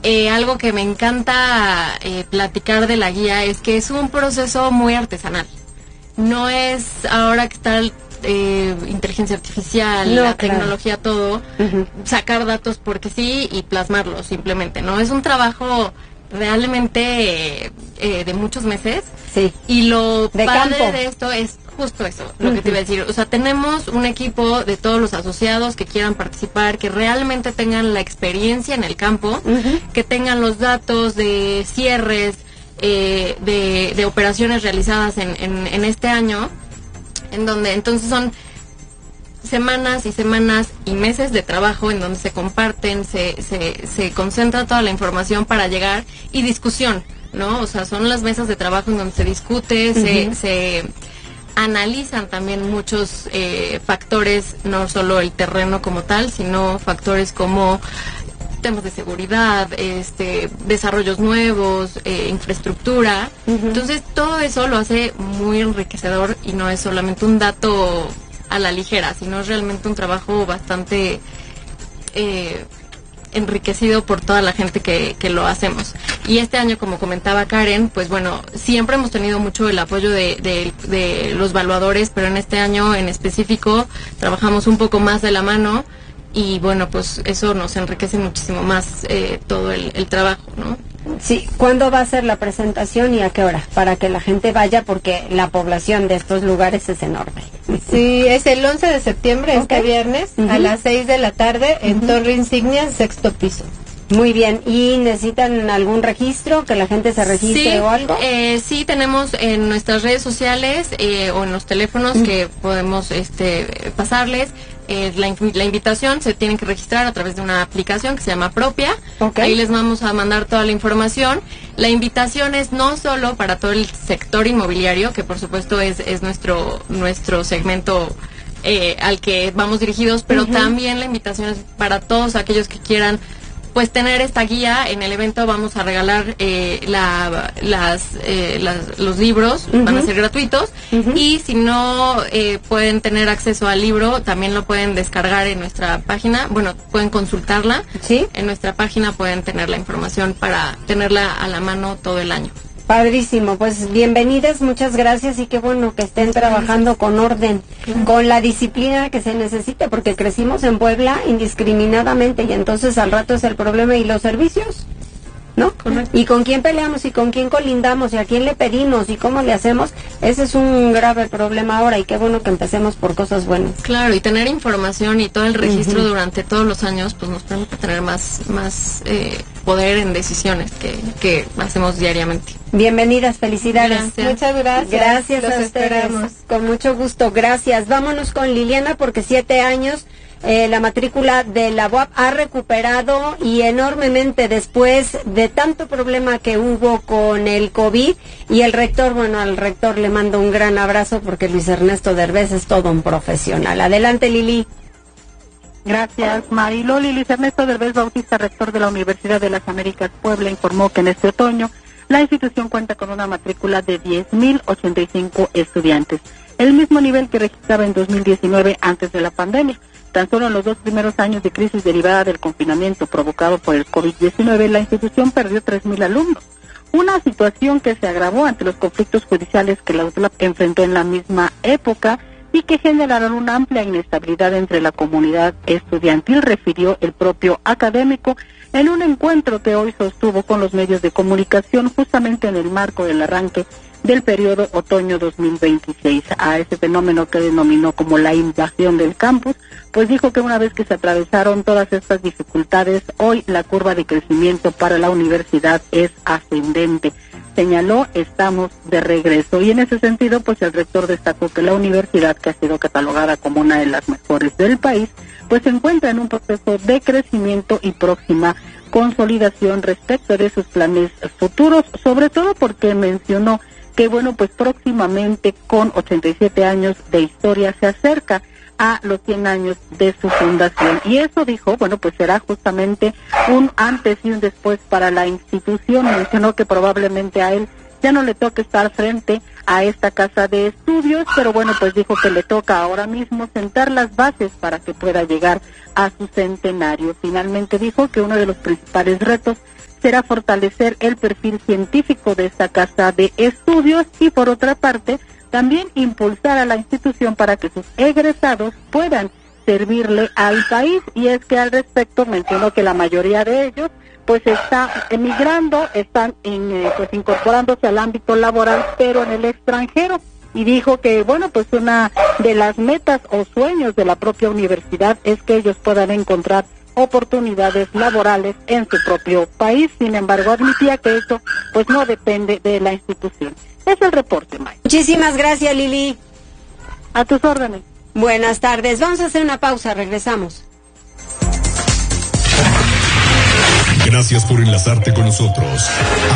algo que me encanta platicar de la guía es que es un proceso muy artesanal. No es ahora que está inteligencia artificial, la tecnología, todo, sacar datos porque sí y plasmarlos simplemente, ¿no? Es un trabajo realmente de muchos meses. Sí. Y lo de padre campo. de esto es justo eso, lo que te iba a decir. O sea, tenemos un equipo de todos los asociados que quieran participar, que realmente tengan la experiencia en el campo, que tengan los datos de cierres, de operaciones realizadas en este año, en donde entonces son semanas y semanas y meses de trabajo en donde se comparten, se concentra toda la información para llegar, y discusión, ¿no? O sea, son las mesas de trabajo en donde se discute, se analizan también muchos factores, no solo el terreno como tal, sino factores como temas de seguridad, desarrollos nuevos, infraestructura. Entonces, todo eso lo hace muy enriquecedor y no es solamente un dato a la ligera, sino es realmente un trabajo bastante enriquecido por toda la gente que lo hacemos. Y este año, como comentaba Karen, pues bueno, siempre hemos tenido mucho el apoyo de los evaluadores, pero en este año en específico trabajamos un poco más de la mano, y bueno, pues eso nos enriquece muchísimo más todo el trabajo, ¿no? Sí, ¿cuándo va a ser la presentación y a qué hora? Para que la gente vaya, porque la población de estos lugares es enorme. Sí, es el 11 de septiembre, este viernes, a las 6 de la tarde, en Torre Insignia, 6º piso. Muy bien, ¿y necesitan algún registro, que la gente se registre o algo? Sí, tenemos en nuestras redes sociales o en los teléfonos que podemos pasarles. La invitación se tienen que registrar a través de una aplicación que se llama Propia. Ahí les vamos a mandar toda la información. La invitación es no solo para todo el sector inmobiliario, que por supuesto es nuestro segmento al que vamos dirigidos, pero también la invitación es para todos aquellos que quieran pues tener esta guía. En el evento vamos a regalar los libros, van a ser gratuitos, y si no pueden tener acceso al libro, también lo pueden descargar en nuestra página. Bueno, pueden consultarla. ¿Sí? En nuestra página pueden tener la información para tenerla a la mano todo el año. Padrísimo, pues bienvenidas, muchas gracias, y qué bueno que estén trabajando con orden, con la disciplina que se necesita, porque crecimos en Puebla indiscriminadamente y entonces al rato es el problema. ¿Y los servicios? ¿No? Correcto. ¿Y con quién peleamos? ¿Y con quién colindamos? ¿Y a quién le pedimos? ¿Y cómo le hacemos? Ese es un grave problema ahora, y qué bueno que empecemos por cosas buenas. Claro, y tener información y todo el registro durante todos los años, pues nos permite tener más poder en decisiones que hacemos diariamente. Bienvenidas, felicidades. Gracias. Muchas gracias. Gracias Los a ustedes. esperamos. Con mucho gusto, gracias. Vámonos con Liliana, porque 7 años la matrícula de la UAP ha recuperado, y enormemente después de tanto problema que hubo con el COVID. Y el rector, bueno, al rector le mando un gran abrazo, porque Luis Ernesto Derbez es todo un profesional. Adelante, Lili. Gracias, Mariloli. Luis Ernesto Derbez Bautista, rector de la Universidad de las Américas Puebla, informó que en este otoño la institución cuenta con una matrícula de 10.085 estudiantes, el mismo nivel que registraba en 2019 antes de la pandemia. Tan solo en los 2 primeros años de crisis derivada del confinamiento provocado por el COVID-19, la institución perdió 3.000 alumnos. Una situación que se agravó ante los conflictos judiciales que la UTLAP enfrentó en la misma época y que generaron una amplia inestabilidad entre la comunidad estudiantil, refirió el propio académico en un encuentro que hoy sostuvo con los medios de comunicación justamente en el marco del arranque del periodo otoño 2026. A ese fenómeno que denominó como la invasión del campus, pues dijo que una vez que se atravesaron todas estas dificultades, hoy la curva de crecimiento para la universidad es ascendente. Señaló, estamos de regreso. Y en ese sentido, pues el rector destacó que la universidad, que ha sido catalogada como una de las mejores del país, pues se encuentra en un proceso de crecimiento y próxima consolidación respecto de sus planes futuros, sobre todo porque mencionó que, bueno, pues próximamente, con 87 años de historia, se acerca a los 100 años de su fundación. Y eso, dijo, bueno, pues será justamente un antes y un después para la institución. Mencionó que probablemente a él ya no le toque estar frente a esta casa de estudios, pero bueno, pues dijo que le toca ahora mismo sentar las bases para que pueda llegar a su centenario. Finalmente dijo que uno de los principales retos será fortalecer el perfil científico de esta casa de estudios y, por otra parte, también impulsar a la institución para que sus egresados puedan servirle al país. Y es que al respecto mencionó que la mayoría de ellos pues está emigrando, están pues incorporándose al ámbito laboral, pero en el extranjero. Y dijo que, bueno, pues una de las metas o sueños de la propia universidad es que ellos puedan encontrar oportunidades laborales en su propio país. Sin embargo, admitía que eso pues no depende de la institución. Es el reporte, May. Muchísimas gracias, Lili. A tus órdenes. Buenas tardes. Vamos a hacer una pausa, regresamos. Gracias por enlazarte con nosotros.